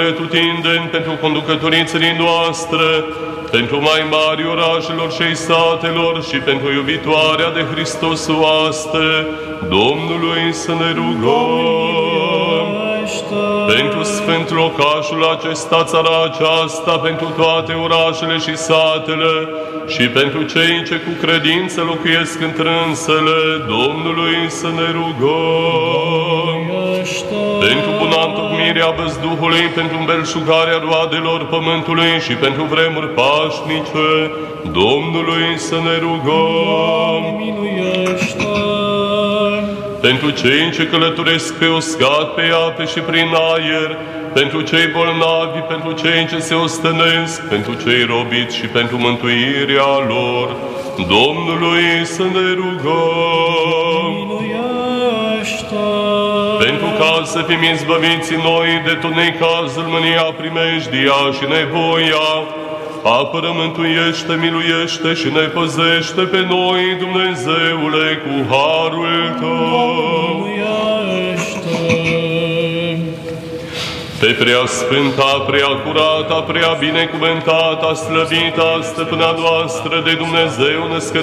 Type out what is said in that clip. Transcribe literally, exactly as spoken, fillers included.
Tutindeni pentru conducătorii țării noastre, pentru mai mari orașelor și satelor și pentru iubitoarea de Hristos oaste, Domnului să ne rugăm. Pentru sfânt locașul acesta, țara aceasta, pentru toate orașele și satele și pentru cei ce cu credință locuiesc întrânsele, Domnului să ne rugăm. Pentru buna întocmirea văzduhului, pentru îmbelșugarea roadelor pământului și pentru vremuri pașnice, Domnului să ne rugăm. Pentru cei ce călătoresc pe uscat, pe ape și prin aer, pentru cei bolnavi, pentru cei ce se ostenesc, pentru cei robiți și pentru mântuirea lor, Domnului să ne rugăm. Pentru ca să fim izbăviți noi de tot necazul, mânia, primejdia și nevoia, apără, mântuiește, miluiește și ne păzește pe noi, Dumnezeule, cu harul Tău. Pe prea sfânta, prea curata, prea binecuvântata, slăvita, stăpâna noastră de Dumnezeu născătoare,